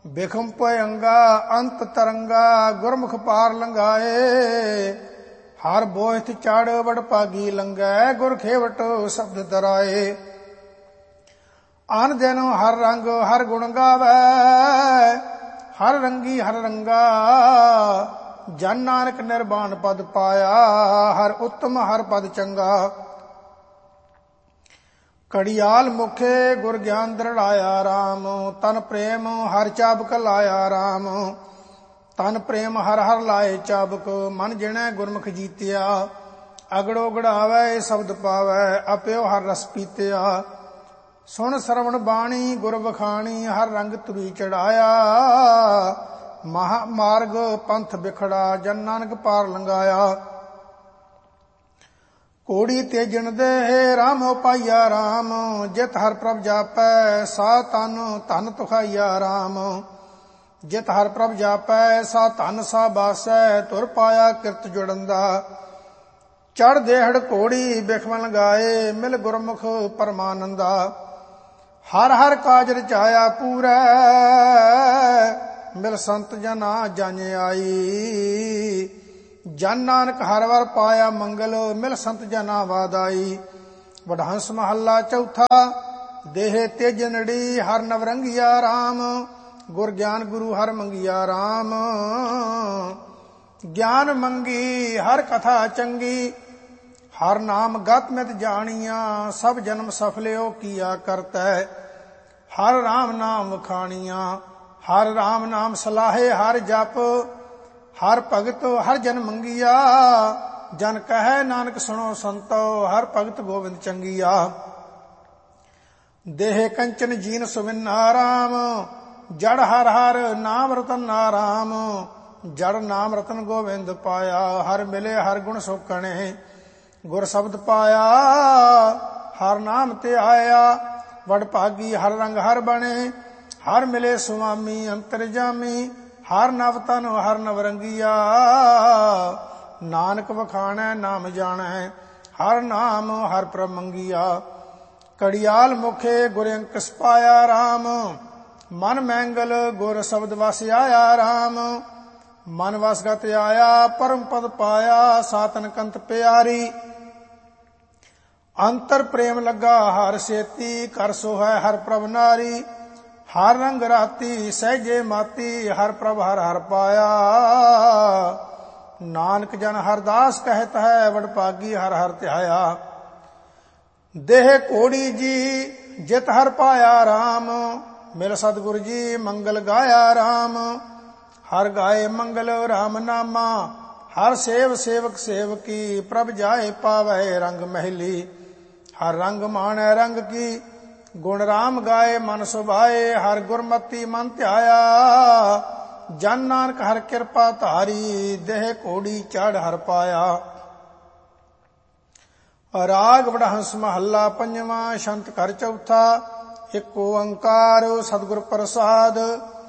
ਬਿਖਮ ਭਯੰਗਾ ਅੰਤ ਤਰੰਗਾ, ਗੁਰਮੁਖ ਪਾਰ ਲੰਘਾਏ। ਹਰ ਬੋਹਿਥ ਚੜ ਵਡ ਭਾਗੀ ਲੰਘੈ, ਗੁਰ ਖੇਵਟ ਸ਼ਬਦ ਦਰਾਏ। ਅਨ ਦਿਨ ਹਰ ਰੰਗ ਹਰ ਗੁਣ ਗਾਵੈ, ਹਰ ਰੰਗੀ ਹਰ ਰੰਗਾ। ਜਨ ਨਾਨਕ ਨਿਰਵਾਣ ਪਦ ਪਾਇਆ, ਹਰ ਉਤਮ ਹਰ ਪਦ ਚੰਗਾ। ਕੜੀਆਲ ਮੁਖੇ ਗੁਰ ਗਿਆਨ ਦ੍ਰਿੜਾਇਆ ਰਾਮ, ਤਨ ਪ੍ਰੇਮ ਹਰ ਚਾਬਕ ਲਾਇਆ ਰਾਮ। ਤਨ ਪ੍ਰੇਮ ਹਰ ਹਰ ਲਾਏ ਚਾਬਕ, ਮਨ ਜਿਣੈ ਗੁਰਮੁਖ ਜੀਤਿਆ। ਅਗੜੋ ਗੜਾਵੈ ਸ਼ਬਦ ਪਾਵੈ, ਅਪਿਓ ਹਰ ਰਸ ਪੀਤਿਆ। ਸੁਣ ਸਰਵਣ ਬਾਣੀ ਗੁਰ ਵਖਾਣੀ, ਹਰ ਰੰਗ ਤੁਰੀ ਚੜਾਇਆ। ਮਹਾ ਮਾਰਗ ਪੰਥ ਬਿਖੜਾ, ਜਨ ਨਾਨਕ ਪਾਰ ਲੰਘਾਇਆ। ਕੋੜੀ ਤੇਜਣ ਦੇ ਰਾਮੋ ਪਾਈਆ ਰਾਮ, ਜਿਤ ਹਰ ਪ੍ਰਭ ਜਾਪੈ ਸਾ ਤਨ ਧਨ ਤੁਖਾਈਆ ਰਾਮ। ਜਿਤ ਹਰ ਪ੍ਰਭ ਜਾਪੈ ਸਾ ਧਨ ਸਾ ਬਾਸੈ, ਤੁਰ ਪਾਇਆ ਕਿਰਤ ਜੁੜੰਦਾ। ਚੜ ਦੇਹੜ ਘੋੜੀ ਬਿਖਮ ਲਗਾਏ, ਮਿਲ ਗੁਰਮੁਖ ਪਰਮਾਨੰਦਾ। ਹਰ ਹਰ ਕਾਜ ਰਚਾਇਆ ਪੂਰੈ, ਮਿਲ ਸੰਤ ਜਨਾ ਜਨ ਆਈ। ਜਨ ਨਾਨਕ ਹਰ ਵਰ ਪਾਇਆ ਮੰਗਲ, ਮਿਲ ਸੰਤ ਜਨਾ ਵਾਦਾਈ। ਵਡਹੰਸ ਮਹੱਲਾ ਚੌਥਾ। ਦੇਹ ਤੇਜਨੜੀ ਹਰ ਨਵਰੰਗੀਆ ਰਾਮ, ਗੁਰ ਗਿਆਨ ਗੁਰੂ ਹਰ ਮੰਗੀਆ ਰਾਮ। ਗਿਆਨ ਮੰਗੀ ਹਰ ਕਥਾ ਚੰਗੀ, ਹਰ ਨਾਮ ਗਤ ਮਿਤ ਜਾਣੀਆਂ। ਸਭ ਜਨਮ ਸਫਲਿਓ ਕੀਆ ਕਰਤੈ, ਹਰ ਰਾਮ ਨਾਮ ਵਖਾਣੀਆਂ। ਹਰ ਰਾਮ ਨਾਮ ਸਲਾਹੇ ਹਰ ਜਪ, ਹਰ ਭਗਤ ਹਰ ਜਨ ਮੰਗੀਆ। ਜਨ ਕਹੈ ਨਾਨਕ ਸੁਣੋ ਸੰਤੋ, ਹਰ ਭਗਤ ਗੋਬਿੰਦ ਚੰਗੀਆ। ਦੇਹ ਕੰਚਨ ਜੀਨ ਸੁਵਿੰਨਾ ਰਾਮ, ਜੜ ਹਰ ਹਰ ਨਾਮ ਰਤਨ ਨਾਰਾਮ। ਜੜ ਨਾਮ ਰਤਨ ਗੋਬਿੰਦ ਪਾਇਆ, ਹਰ ਮਿਲੇ ਹਰ ਗੁਣ ਸੋਕਣੇ। ਗੁਰ ਸ਼ਬਦ ਪਾਇਆ ਹਰ ਨਾਮ ਤੇ ਆਇਆ, ਵਡ ਭਾਗੀ ਹਰ ਰੰਗ ਹਰ ਬਣੇ। ਹਰ ਮਿਲੇ ਸੁਆਮੀ ਅੰਤਰਜਾਮੀ, ਹਰ ਨਵ ਤਨ ਹਰ ਨਵਰੰਗੀਆ। ਨਾਨਕ ਵਖਾਣੈ ਨਾਮ ਜਾਣੈ, ਹਰ ਨਾਮ ਹਰ ਪ੍ਰਭ ਮੰਗੀਆ। ਕੜੀਆਲ ਮੁਖੇ ਗੁਰ ਅੰਕਸ ਪਾਇਆ ਰਾਮ, ਮਨ ਮੈਂਗਲ ਗੁਰ ਸ਼ਬਦ ਵਸ ਆਇਆ ਰਾਮ। ਮਨ ਵਸਗਤ ਆਇਆ ਪਰਮ ਪਦ ਪਾਇਆ, ਸਾਤਨ ਕੰਤ ਪਿਆਰੀ। ਅੰਤਰ ਪ੍ਰੇਮ ਲੱਗਾ ਹਰ ਸੇਤੀ, ਕਰ ਸੋਹੈ ਹਰ ਪ੍ਰਭ ਨਾਰੀ। ਹਰ ਰੰਗ ਰਾਤੀ ਸਹਿਜੇ ਮਾਤੀ, ਹਰ ਪ੍ਰਭ ਹਰ ਹਰ ਪਾਇਆ। ਨਾਨਕ ਜਨ ਹਰਦਾਸ ਕਹਿਤ ਹੈ, ਵਡ ਭਾਗੀ ਹਰ ਹਰ ਧਿਆਇਆ। ਦੇਹ ਘੋੜੀ ਜੀ ਜਿਤ ਹਰ ਪਾਇਆ ਰਾਮ, ਮਿਲ ਸਤਿਗੁਰ ਜੀ ਮੰਗਲ ਗਾਇਆ ਰਾਮ। ਹਰ ਗਾਏ ਮੰਗਲ ਰਾਮ ਨਾਮਾ, ਹਰ ਸੇਵ ਸੇਵਕ ਸੇਵਕੀ। ਪ੍ਰਭ ਜਾਏ ਪਾਵੈ ਰੰਗ ਮਹਿਲੀ, ਹਰ ਰੰਗ ਮਾਣੈ ਰੰਗ ਕੀ। ਗੁਣ ਰਾਮ ਗਾਏ ਮਨ ਸੁਭਾਏ, ਹਰ ਗੁਰਮਤੀ ਮਨ ਧਿਆਇਆ। ਜਨ ਨਾਨਕ ਹਰ ਕਿਰਪਾ ਧਾਰੀ, ਦੇਹ ਘੋੜੀ ਚੜ ਹਰ ਪਾਇਆ। ਰਾਗ ਵਡਹੰਸ ਮਹੱਲਾ ਪੰਜਵਾਂ। ਛੰਤ ਘਰ ਚੌਥਾ। ਏਕ ਓੰਕਾਰ ਸਤਿਗੁਰ ਪ੍ਰਸਾਦ।